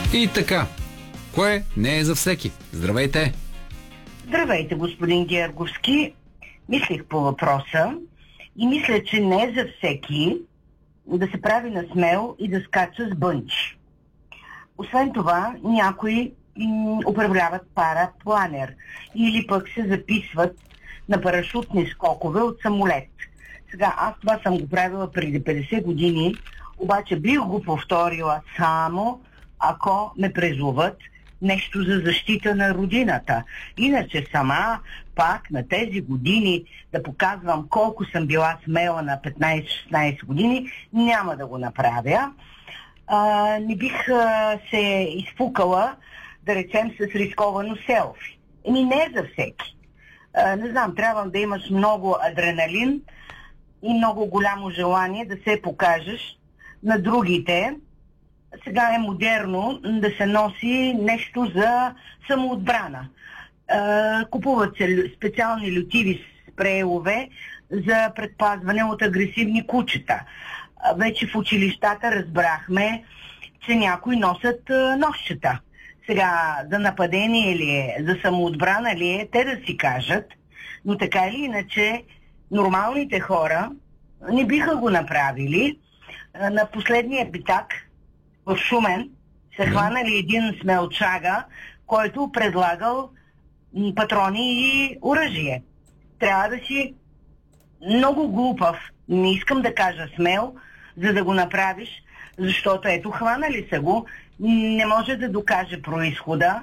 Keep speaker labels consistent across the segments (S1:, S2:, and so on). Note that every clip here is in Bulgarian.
S1: И така, кое не е за всеки? Здравейте!
S2: Здравейте, господин Герговски. Мислих по въпроса и мисля, че не е за всеки да се прави на смел и да скача с бънчи. Освен това, някои управляват парапланер или пък се записват на парашутни скокове от самолет. Сега, аз това съм го правила преди 50 години, обаче бих го повторила само ако ме презуват нещо за защита на родината. Иначе сама пак на тези години да показвам колко съм била смела на 15-16 години, няма да го направя. Не бих се изфукала, да речем, с рисковано селфи. Не е за всеки. Не знам, трябва да имаш много адреналин и много голямо желание да се покажеш на другите. Сега е модерно да се носи нещо за самоотбрана. Купуват се специални лютиви спрейлове за предпазване от агресивни кучета. Вече в училищата разбрахме, че някои носят нощчета. Сега за нападение ли е, за самоотбрана ли е, те да си кажат, но така или иначе нормалните хора не биха го направили. На последния битак в Шумен се хванали един смелчага, който предлагал патрони и оръжие. Трябва да си много глупав, не искам да кажа смел, за да го направиш, защото ето хванали са го, не може да докаже произхода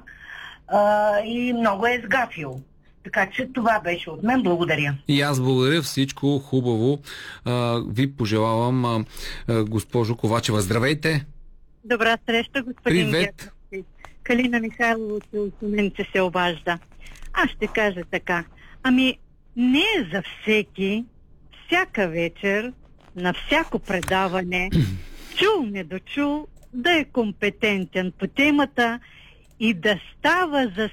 S2: и много е сгафил. Така че това беше от мен. Благодаря.
S1: И аз благодаря. Всичко хубаво. Ви пожелавам, госпожо Ковачева. Здравейте!
S3: Добра среща, господин
S1: Привет!
S3: Калина Михайлова от Суменица се обажда. Аз ще кажа така. Не е за всеки, всяка вечер, на всяко предаване, чул, недочул, да е компетентен по темата и да става за